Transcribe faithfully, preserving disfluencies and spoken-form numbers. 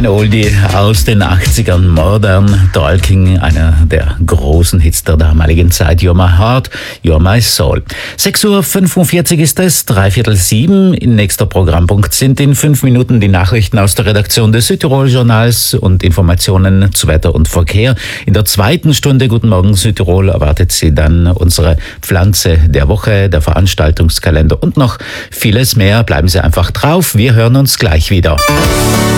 Ein Oldie aus den achtzigern, Modern Talking, einer der großen Hits der damaligen Zeit. You're my heart, you're my soul. sechs Uhr fünfundvierzig ist es, dreiviertel sieben. In nächster Programmpunkt sind in fünf Minuten die Nachrichten aus der Redaktion des Südtirol-Journals und Informationen zu Wetter und Verkehr. In der zweiten Stunde Guten Morgen Südtirol erwartet Sie dann unsere Pflanze der Woche, der Veranstaltungskalender und noch vieles mehr. Bleiben Sie einfach drauf. Wir hören uns gleich wieder.